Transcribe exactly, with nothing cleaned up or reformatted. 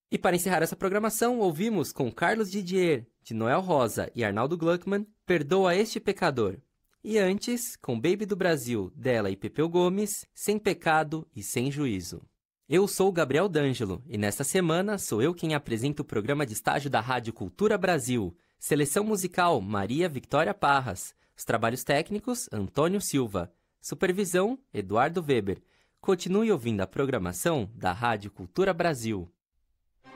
E para encerrar essa programação, ouvimos com Carlos Didier, de Noel Rosa e Arnaldo Gluckman, Perdoa Este Pecador. E antes, com Baby do Brasil, dela e Pepeu Gomes, Sem Pecado e Sem Juízo. Eu sou o Gabriel D'Angelo e nesta semana sou eu quem apresenta o programa de estágio da Rádio Cultura Brasil. Seleção musical, Maria Victória Parras. Os trabalhos técnicos, Antônio Silva. Supervisão, Eduardo Weber. Continue ouvindo a programação da Rádio Cultura Brasil.